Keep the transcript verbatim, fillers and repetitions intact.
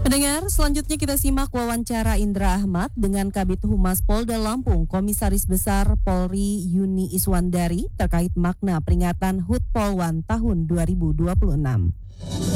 Pendengar, selanjutnya kita simak wawancara Indra Ahmad dengan Kabid Humas Polda Lampung, Komisaris Besar Polri Yuni Iswandari terkait makna peringatan H U T Polwan tahun dua ribu dua puluh enam.